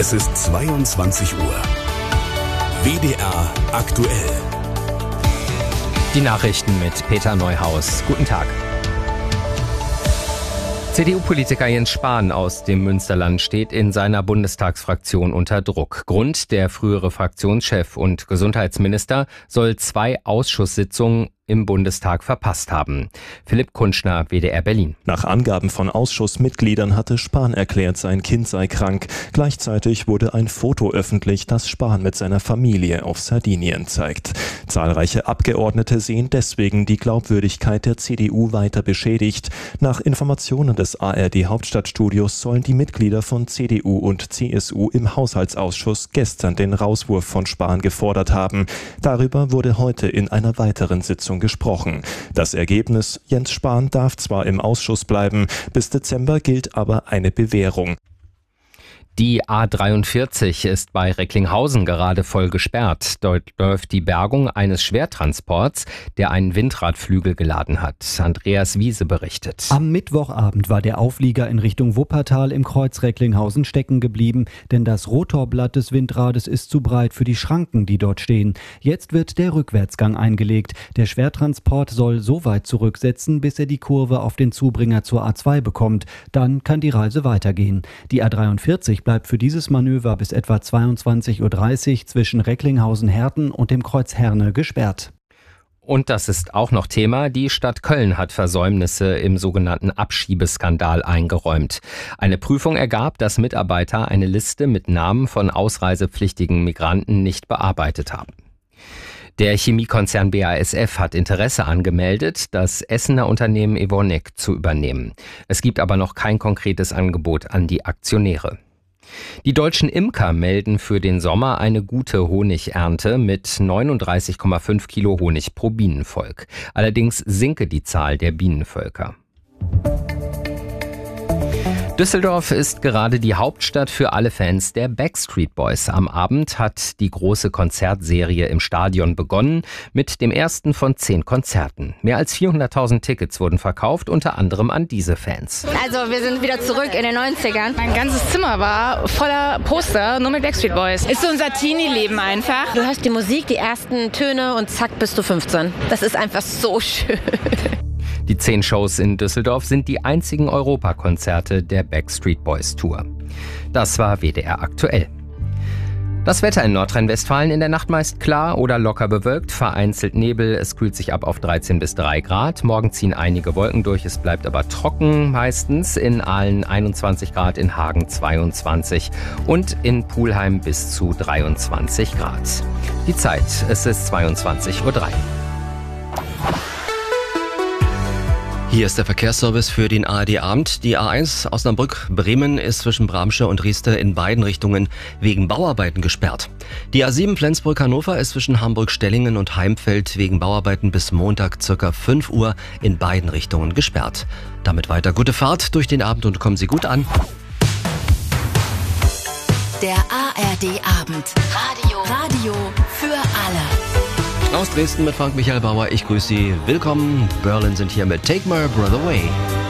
Es ist 22 Uhr. WDR aktuell. Die Nachrichten mit Peter Neuhaus. Guten Tag. CDU-Politiker Jens Spahn aus dem Münsterland steht in seiner Bundestagsfraktion unter Druck. Grund: der frühere Fraktionschef und Gesundheitsminister soll 2 Ausschusssitzungen im Bundestag verpasst haben. Philipp Kunschner, WDR Berlin. Nach Angaben von Ausschussmitgliedern hatte Spahn erklärt, sein Kind sei krank. Gleichzeitig wurde ein Foto öffentlich, das Spahn mit seiner Familie auf Sardinien zeigt. Zahlreiche Abgeordnete sehen deswegen die Glaubwürdigkeit der CDU weiter beschädigt. Nach Informationen des ARD-Hauptstadtstudios sollen die Mitglieder von CDU und CSU im Haushaltsausschuss gestern den Rauswurf von Spahn gefordert haben. Darüber wurde heute in einer weiteren Sitzung gesprochen. Das Ergebnis: Jens Spahn darf zwar im Ausschuss bleiben, bis Dezember gilt aber eine Bewährung. Die A43 ist bei Recklinghausen gerade voll gesperrt. Dort läuft die Bergung eines Schwertransports, der einen Windradflügel geladen hat. Andreas Wiese berichtet. Am Mittwochabend war der Auflieger in Richtung Wuppertal im Kreuz Recklinghausen stecken geblieben, denn das Rotorblatt des Windrades ist zu breit für die Schranken, die dort stehen. Jetzt wird der Rückwärtsgang eingelegt. Der Schwertransport soll so weit zurücksetzen, bis er die Kurve auf den Zubringer zur A2 bekommt. Dann kann die Reise weitergehen. Die A43 bleibt für dieses Manöver bis etwa 22:30 Uhr zwischen Recklinghausen-Herten und dem Kreuz Herne gesperrt. Und das ist auch noch Thema. Die Stadt Köln hat Versäumnisse im sogenannten Abschiebeskandal eingeräumt. Eine Prüfung ergab, dass Mitarbeiter eine Liste mit Namen von ausreisepflichtigen Migranten nicht bearbeitet haben. Der Chemiekonzern BASF hat Interesse angemeldet, das Essener Unternehmen Evonik zu übernehmen. Es gibt aber noch kein konkretes Angebot an die Aktionäre. Die deutschen Imker melden für den Sommer eine gute Honigernte mit 39,5 Kilo Honig pro Bienenvolk. Allerdings sinke die Zahl der Bienenvölker. Düsseldorf ist gerade die Hauptstadt für alle Fans der Backstreet Boys. Am Abend hat die große Konzertserie im Stadion begonnen mit dem ersten von 10 Konzerten. Mehr als 400.000 Tickets wurden verkauft, unter anderem an diese Fans. Also wir sind wieder zurück in den 90ern. Mein ganzes Zimmer war voller Poster, nur mit Backstreet Boys. Ist so unser Teenie-Leben einfach. Du hörst die Musik, die ersten Töne und zack bist du 15. Das ist einfach so schön. Die 10 Shows in Düsseldorf sind die einzigen Europakonzerte der Backstreet Boys Tour. Das war WDR aktuell. Das Wetter in Nordrhein-Westfalen: in der Nacht meist klar oder locker bewölkt, vereinzelt Nebel, es kühlt sich ab auf 13 bis 3 Grad. Morgen ziehen einige Wolken durch, es bleibt aber trocken meistens. In Aalen 21 Grad, in Hagen 22 und in Pulheim bis zu 23 Grad. Die Zeit: es ist 22:03 Uhr. Hier ist der Verkehrsservice für den ARD-Abend. Die A1 Osnabrück-Bremen ist zwischen Bramsche und Rieste in beiden Richtungen wegen Bauarbeiten gesperrt. Die A7 Flensburg-Hannover ist zwischen Hamburg-Stellingen und Heimfeld wegen Bauarbeiten bis Montag ca. 5 Uhr in beiden Richtungen gesperrt. Damit weiter gute Fahrt durch den Abend und kommen Sie gut an. Der ARD-Abend. Radio für alle. Aus Dresden mit Frank Michael Bauer, ich grüße Sie. Willkommen. Berlin sind hier mit Take My Brother Away.